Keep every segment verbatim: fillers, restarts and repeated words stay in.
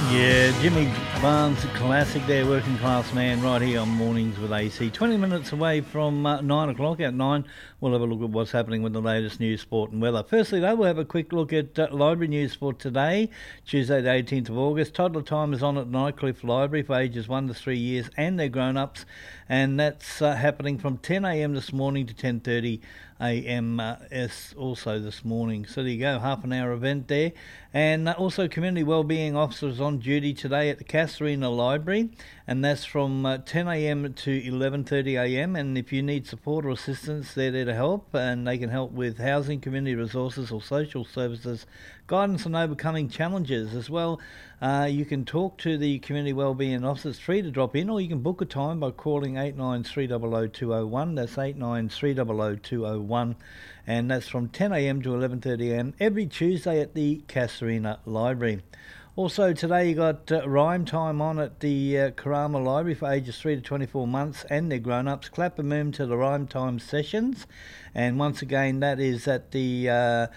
Yeah, Jimmy Barnes, classic there, Working Class Man, right here on Mornings with A C. twenty minutes away from uh, nine o'clock. At nine, we'll have a look at what's happening with the latest news, sport and weather. Firstly, though, we'll have a quick look at uh, library news for today, Tuesday the eighteenth of August. Toddler time is on at Nightcliff Library for ages one to three years and their grown-ups, and that's uh, happening from ten a m this morning to ten thirty a m uh, also this morning. So there you go, half an hour event there. And uh, also community wellbeing officers on duty today at the Castorina Library, and that's from uh, ten a m to eleven thirty a m And if you need support or assistance, they're there to help, and they can help with housing, community resources or social services, guidance on overcoming challenges as well. Uh, you can talk to the community wellbeing officers. It's free to drop in, or you can book a time by calling eight nine three zero zero two zero one. That's eight nine three zero zero two zero one, and that's from ten a m to eleven thirty a m every Tuesday at the Castorina Library. Also today you got uh, rhyme time on at the uh, Karama Library for ages three to twenty-four months and their grown-ups. Clap a moon to the rhyme time sessions, and once again that is at the uh,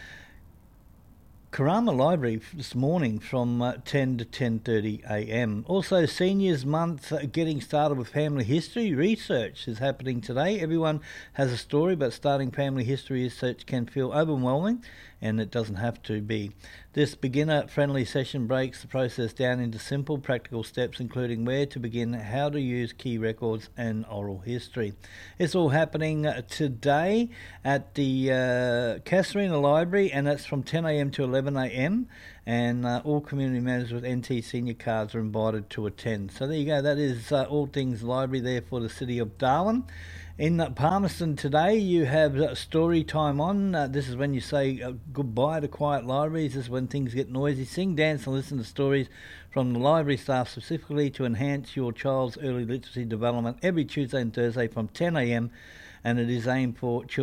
Karama Library this morning from uh, ten to ten thirty a m Also, Seniors Month, uh, getting started with family history research is happening today. Everyone has a story, but starting family history research can feel overwhelming, and it doesn't have to be. This beginner-friendly session breaks the process down into simple, practical steps, including where to begin, how to use key records, and oral history. It's all happening uh, today at the uh, Castorina Library, and that's from ten a m to eleven a m And uh, all community members with N T senior cards are invited to attend. So there you go. That is uh, all things library there for the city of Darwin. In Palmerston today, you have uh, story time on. Uh, this is when you say uh, goodbye to quiet libraries. This is when things get noisy. Sing, dance and listen to stories from the library staff specifically to enhance your child's early literacy development every Tuesday and Thursday from ten a m And it is aimed for children